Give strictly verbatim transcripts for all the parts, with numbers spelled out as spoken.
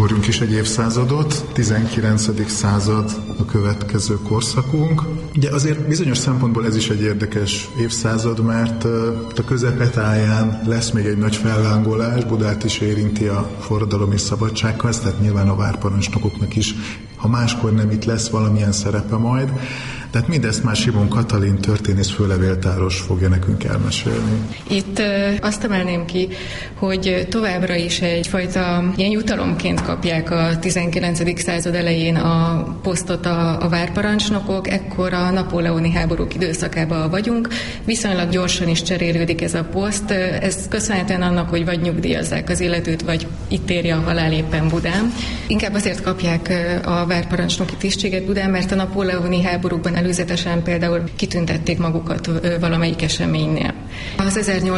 ugorjunk is egy évszázadot, tizenkilencedik század a következő korszakunk. Ugye azért bizonyos szempontból ez is egy érdekes évszázad, mert a közepetáján lesz még egy nagy fellángolás, Budát is érinti a forradalom és szabadságharc, tehát nyilván a várparancsnokoknak is, ha máskor nem itt lesz, valamilyen szerepe majd. Tehát mindezt már Simon Katalin történész főlevéltáros fogja nekünk elmesélni. Itt azt emelném ki, hogy továbbra is egyfajta ilyen jutalomként kapják a tizenkilencedik század elején a posztot a, a várparancsnokok, ekkor a napóleoni háborúk időszakában vagyunk. Viszonylag gyorsan is cserélődik ez a poszt. Ez köszönhetően annak, hogy vagy nyugdíjazzák az illetőt, vagy itt éri a halál éppen Budán. Inkább azért kapják a várparancsnoki tisztséget Budán, mert a napóleoni háborúkban előzetesen például kitüntették magukat valamelyik eseménynél. Az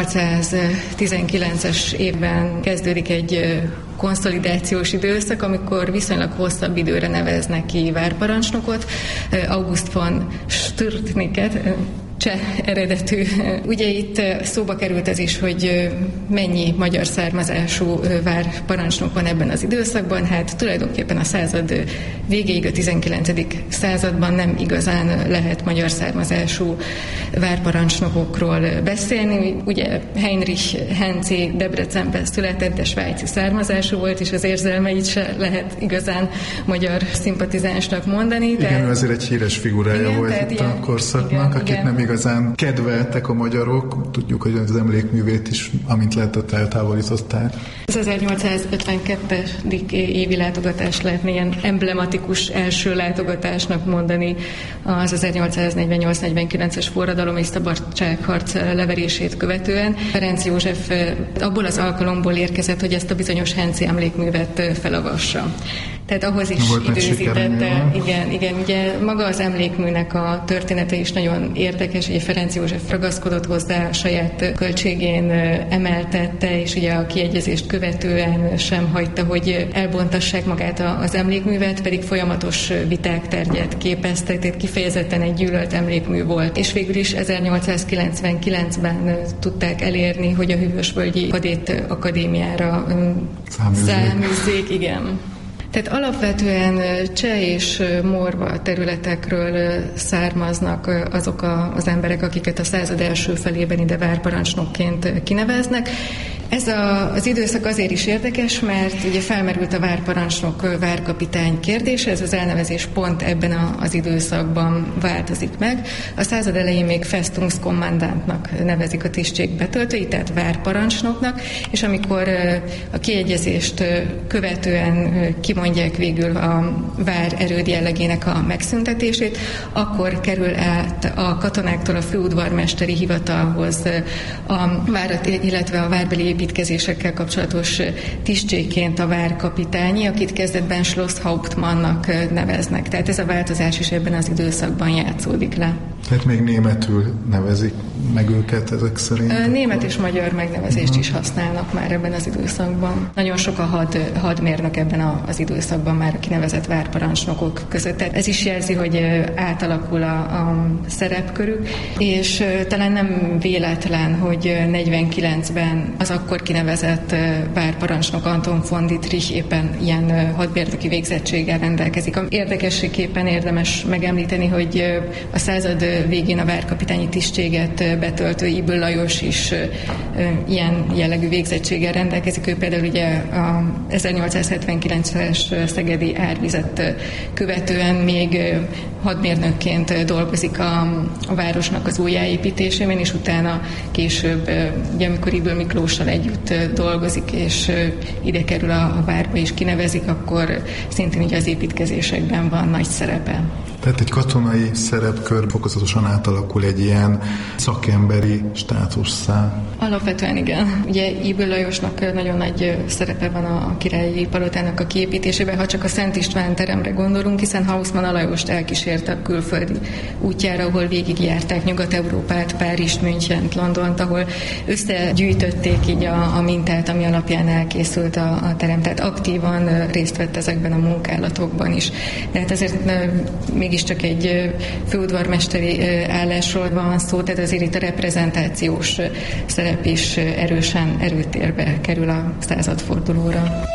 ezernyolcszáztizenkilences évben kezdődik egy konszolidációs időszak, amikor viszonylag hosszabb időre neveznek ki várparancsnokot. August von Stürtniket, cseh eredetű. Ugye itt szóba került ez is, hogy mennyi magyar származású várparancsnok van ebben az időszakban. Hát tulajdonképpen a század végéig, a tizenkilencedik században nem igazán lehet magyar származású várparancsnokokról beszélni. Ugye Heinrich Henze Debrecenben született, de svájci származású volt, és az érzelmeit se lehet igazán magyar szimpatizánsnak mondani. Igen, tehát, ő azért egy híres figurája igen, volt itt a korszaknak, igen, akit igen. nem igazán kedveltek a magyarok. Tudjuk, hogy az emlékművét is, amint lehetett, eltávolították. Az ezernyolcszázötvenkettes évi látogatást lehetne ilyen emblematikus első látogatásnak mondani az ezernyolcszáznegyvennyolc negyvenkilences forradalom és szabadságharc leverését követően. Ferenc József abból az alkalomból érkezett, hogy ezt a bizonyos Henze emlékművet felavassa. Tehát ahhoz is időzítette. Igen, igen, ugye maga az emlékműnek a története is nagyon érdekes, hogy Ferenc József ragaszkodott hozzá, saját költségén emeltette, és ugye a kiegyezést követően sem hagyta, hogy elbontassák magát az emlékművet, pedig folyamatos viták tárgyát képezte, tehát kifejezetten egy gyűlölt emlékmű volt. És végül is ezernyolcszázkilencvenkilencben tudták elérni, hogy a Hűvösvölgyi Kadett Akadémiára száműzzék, igen. Tehát alapvetően cseh és morva területekről származnak azok a, az emberek, akiket a század első felében ide várparancsnokként kineveznek. Ez a, az időszak azért is érdekes, mert ugye felmerült a várparancsnok várkapitány kérdése, ez az elnevezés pont ebben a, az időszakban változik meg. A század elején még Festungskommandantnak nevezik a tisztség betöltőit, tehát várparancsnoknak, és amikor a kiegyezést követően kimondják végül a vár erőd jellegének a megszüntetését, akkor kerül át a katonáktól a főudvarmesteri hivatalhoz a várat, illetve a várbeli építkezésekkel kapcsolatos tisztségként a várkapitányi, akit kezdetben Schlosshauptmannnak neveznek. Tehát ez a változás is ebben az időszakban játszódik le. Tehát még németül nevezik meg őket ezek szerint? Német és magyar megnevezést uh-huh. is használnak már ebben az időszakban. Nagyon sok a had, hadmérnök ebben a, az időszakban már a kinevezett várparancsnokok között. Tehát ez is jelzi, hogy átalakul a, a szerepkörük, és talán nem véletlen, hogy negyvenkilencben az akkor kinevezett várparancsnok Anton von Dietrich éppen ilyen hadmérnöki végzettséggel rendelkezik. Érdekességképpen érdemes megemlíteni, hogy a század végén a várkapitányi tisztséget betöltő Ybl Lajos is ilyen jellegű végzettséggel rendelkezik. Ő például ugye a ezernyolcszázhetvenkilences szegedi árvizet követően még hadmérnökként dolgozik a, a városnak az újjáépítésében, és utána később, ugye amikor Ybl Miklóssal együtt dolgozik, és ide kerül a, a várba és kinevezik, akkor szintén ugye az építkezésekben van nagy szerepe. Tehát egy katonai szerepkör fokozatosan átalakul egy ilyen szakemberi státusszá. Alapvetően igen. Ugye Ybl Lajosnak nagyon nagy szerepe van a királyi palotának a kiépítésében, ha csak a Szent István teremre gondolunk, hiszen Haussmann Alajost elkísérte a külföldi útjára, ahol végigjárták Nyugat-Európát, Párizst, Münchent, Londont, ahol összegyűjtötték így a, a mintát, ami alapján elkészült a, a terem. Tehát aktívan részt vett ezekben a munkálatokban is. De hát ezért mégiscsak egy főudvarmesteri állásról van szó, tehát azért itt a reprezentációs szerep is erősen erőtérbe kerül a századfordulóra.